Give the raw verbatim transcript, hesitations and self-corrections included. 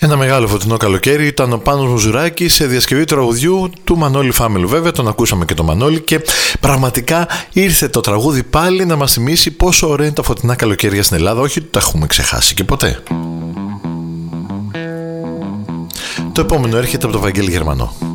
Ένα μεγάλο φωτεινό καλοκαίρι ήταν ο Πάνος Μουζουράκης σε διασκευή τραγουδιού του Μανώλη Φάμελου. Βέβαια τον ακούσαμε και το Μανώλη και πραγματικά ήρθε το τραγούδι πάλι να μας θυμίσει πόσο ωραία είναι τα φωτεινά καλοκαίρια στην Ελλάδα. Όχι ότι τα έχουμε ξεχάσει και ποτέ. Το επόμενο έρχεται από τον Βαγγέλη Γερμανό.